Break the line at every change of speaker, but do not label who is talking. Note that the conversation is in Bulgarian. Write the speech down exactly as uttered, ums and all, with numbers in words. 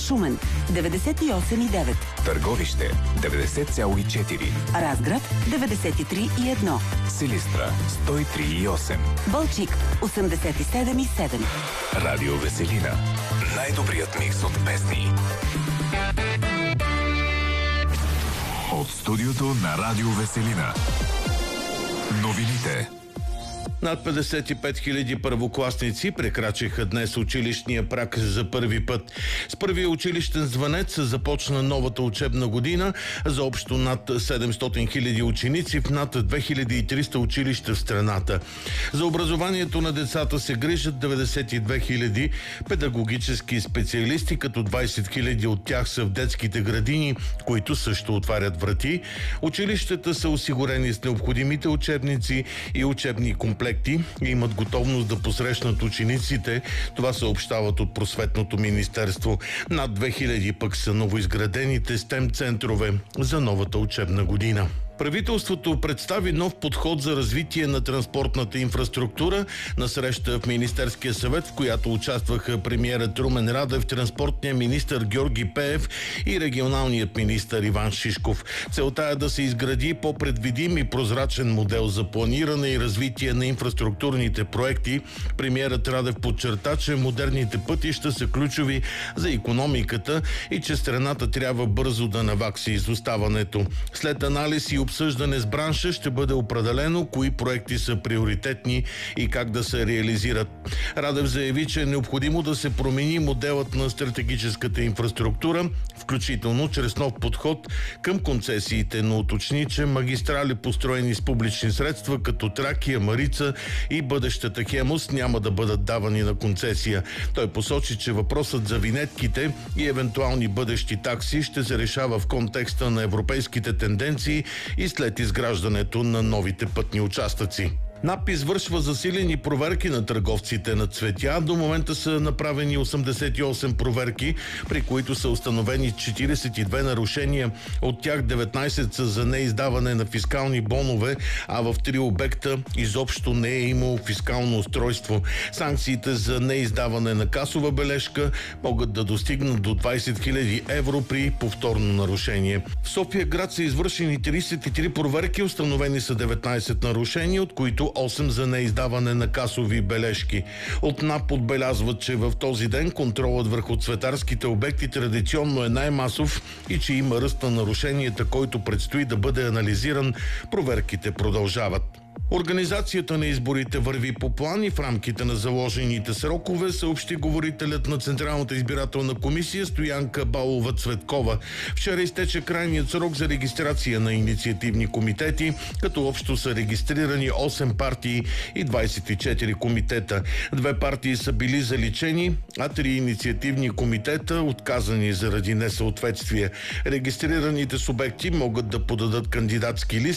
Шумен деветдесет и осем и девет,
Търговище деветдесет цяло и четири,
Разград деветдесет и три и едно,
Силистра сто и три и осем,
Балчик осемдесет и седем и седем.
Радио Веселина. Най-добрият микс от песни. От студиото на Радио Веселина. Новините.
Над петдесет и пет хиляди първокласници прекрачиха днес училищния праг за първи път. С първия училищен звънец започна новата учебна година за общо над седемстотин хиляди ученици в над две хиляди и триста училища в страната. За образованието на децата се грижат деветдесет и две хиляди педагогически специалисти, като двадесет хиляди от тях са в детските градини, които също отварят врати. Училищата са осигурени с необходимите учебници и учебни комплекти и имат готовност да посрещнат учениците. Това съобщават от Просветното министерство. Над две хиляди пък са новоизградените STEM центрове за новата учебна година. Правителството представи нов подход за развитие на транспортната инфраструктура на среща в Министерския съвет, в която участваха премиерът Румен Радев, транспортният министър Георги Пеев и регионалният министър Иван Шишков. Целта е да се изгради по-предвидим и прозрачен модел за планиране и развитие на инфраструктурните проекти. Премиерът Радев подчерта, че модерните пътища са ключови за икономиката и че страната трябва бързо да навакси изоставането. След анализ и обсъждане с бранша ще бъде определено кои проекти са приоритетни и как да се реализират. Радев заяви, че е необходимо да се промени моделът на стратегическата инфраструктура, включително чрез нов подход към концесиите, но уточни, че магистрали, построени с публични средства, като Тракия, Марица и бъдещата Хемус, няма да бъдат давани на концесия. Той посочи, че въпросът за винетките и евентуални бъдещи такси ще се решава в контекста на европейските тенденции и след изграждането на новите пътни участъци. НАП извършва засилени проверки на търговците на цветя. До момента са направени осемдесет и осем проверки, при които са установени четиридесет и две нарушения. От тях деветнадесет са за неиздаване на фискални бонове, а в три обекта изобщо не е имало фискално устройство. Санкциите за неиздаване на касова бележка могат да достигнат до двадесет хиляди евро при повторно нарушение. В София град са извършени тридесет и три проверки, установени са деветнадесет нарушения, от които осем за неиздаване на касови бележки. От НАП отбелязват, че в този ден контролът върху цветарските обекти традиционно е най-масов и че има ръст на нарушенията, който предстои да бъде анализиран. Проверките продължават. Организацията на изборите върви по план и в рамките на заложените срокове, съобщи говорителят на Централната избирателна комисия Стоянка Балова-Цветкова. Вчера изтече крайният срок за регистрация на инициативни комитети, като общо са регистрирани осем партии и двадесет и четири комитета. Две партии са били заличени, а три инициативни комитета отказани заради несъответствие. Регистрираните субекти могат да подадат кандидатски листи